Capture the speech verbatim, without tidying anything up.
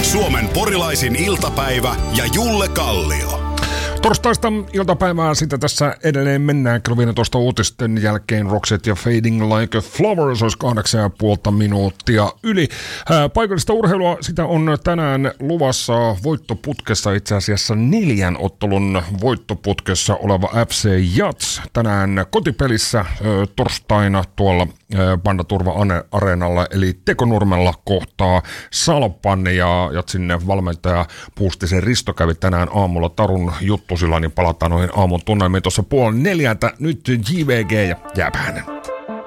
Suomen porilaisin iltapäivä ja Julle Kallio. Torstaista iltapäivää sitten tässä edelleen mennään kello viisitoista uutisten jälkeen. Roxette ja Fading Like a Flower, se olisi kahdeksan ja puolta minuuttia yli. Ää, paikallista urheilua, sitä on tänään luvassa voittoputkessa, itse asiassa neljän ottelun voittoputkessa oleva F C Jats. Tänään kotipelissä ää, torstaina tuolla ää, Pandaturva-areenalla, eli Tekonurmella kohtaa Salpan, ja Jatsin valmentaja Puustisen Risto kävi tänään aamulla Tarun juttusilla, niin palataan noihin aamun tunnelmiin tuossa puolen neljältä. Nyt J V G ja Jääpäinen.